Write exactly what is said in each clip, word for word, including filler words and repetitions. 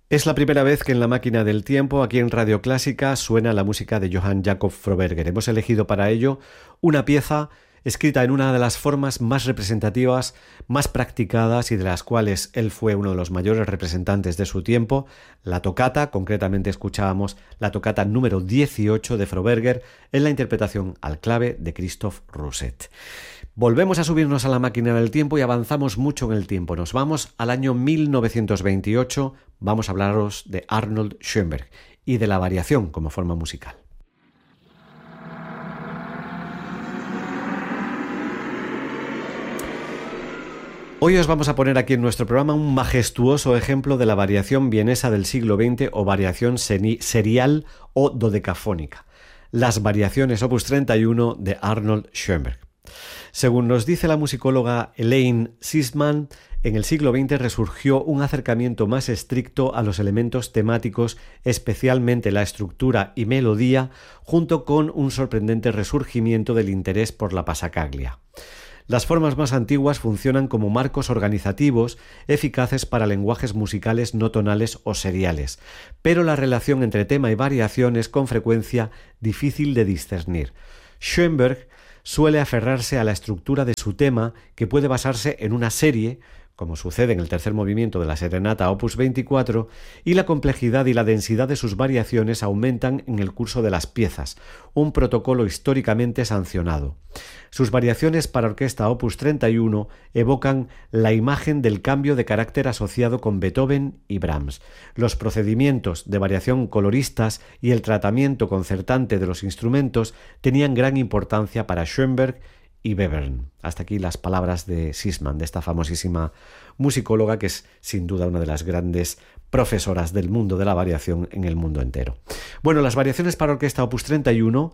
Es la primera vez que en La Máquina del Tiempo, aquí en Radio Clásica, suena la música de Johann Jakob Froberger. Hemos elegido para ello una pieza escrita en una de las formas más representativas, más practicadas y de las cuales él fue uno de los mayores representantes de su tiempo, la tocata. Concretamente escuchábamos la tocata número dieciocho de Froberger en la interpretación al clave de Christoph Rousset. Volvemos a subirnos a la máquina del tiempo y avanzamos mucho en el tiempo. Nos vamos al año mil novecientos veintiocho, vamos a hablaros de Arnold Schoenberg y de la variación como forma musical. Hoy os vamos a poner aquí en nuestro programa un majestuoso ejemplo de la variación vienesa del siglo veinte o variación serial o dodecafónica, las variaciones opus treinta y uno de Arnold Schoenberg. Según nos dice la musicóloga Elaine Sisman, en el siglo veinte resurgió un acercamiento más estricto a los elementos temáticos, especialmente la estructura y melodía, junto con un sorprendente resurgimiento del interés por la passacaglia. Las formas más antiguas funcionan como marcos organizativos eficaces para lenguajes musicales no tonales o seriales, pero la relación entre tema y variación es con frecuencia difícil de discernir. Schoenberg suele aferrarse a la estructura de su tema, que puede basarse en una serie, como sucede en el tercer movimiento de la Serenata opus veinticuatro, y la complejidad y la densidad de sus variaciones aumentan en el curso de las piezas, un protocolo históricamente sancionado. Sus variaciones para orquesta opus treinta y uno evocan la imagen del cambio de carácter asociado con Beethoven y Brahms. Los procedimientos de variación coloristas y el tratamiento concertante de los instrumentos tenían gran importancia para Schoenberg y Webern. Hasta aquí las palabras de Sisman, de esta famosísima musicóloga que es sin duda una de las grandes profesoras del mundo de la variación en el mundo entero. Bueno, las variaciones para orquesta opus treinta y uno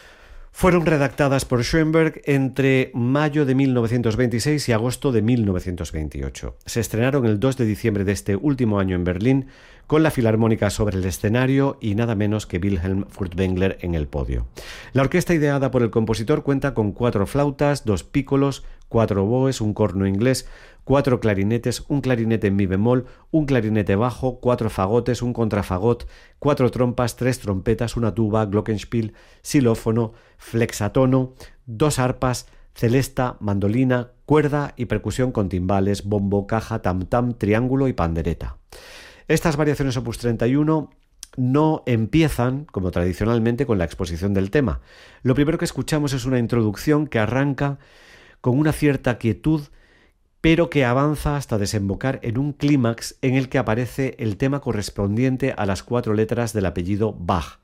fueron redactadas por Schoenberg entre mayo de mil novecientos veintiséis y agosto de mil novecientos veintiocho. Se estrenaron el dos de diciembre de este último año en Berlín, con la Filarmónica sobre el escenario y nada menos que Wilhelm Furtwängler en el podio. La orquesta ideada por el compositor cuenta con cuatro flautas, dos pícolos, cuatro oboes, un corno inglés, cuatro clarinetes, un clarinete en mi bemol, un clarinete bajo, cuatro fagotes, un contrafagot, cuatro trompas, tres trompetas, una tuba, glockenspiel, xilófono, flexatono, dos arpas, celesta, mandolina, cuerda y percusión con timbales, bombo, caja, tam-tam, triángulo y pandereta. Estas variaciones opus treinta y uno no empiezan, como tradicionalmente, con la exposición del tema. Lo primero que escuchamos es una introducción que arranca con una cierta quietud, pero que avanza hasta desembocar en un clímax en el que aparece el tema correspondiente a las cuatro letras del apellido Bach.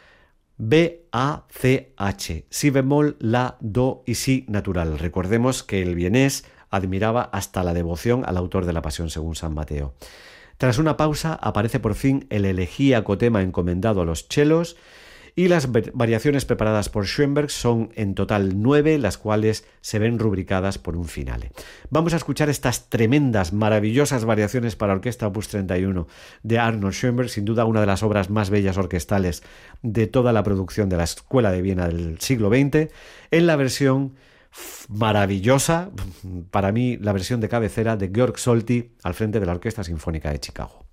B, A, C, H, si bemol, la, do y si natural. Recordemos que el vienés admiraba hasta la devoción al autor de la Pasión según San Mateo. Tras una pausa aparece por fin el elegíaco tema encomendado a los chelos y las variaciones preparadas por Schoenberg son en total nueve, las cuales se ven rubricadas por un finale. Vamos a escuchar estas tremendas, maravillosas variaciones para orquesta opus treinta y uno de Arnold Schoenberg, sin duda una de las obras más bellas orquestales de toda la producción de la Escuela de Viena del siglo veinte, en la versión maravillosa, para mí la versión de cabecera de Georg Solti al frente de la Orquesta Sinfónica de Chicago.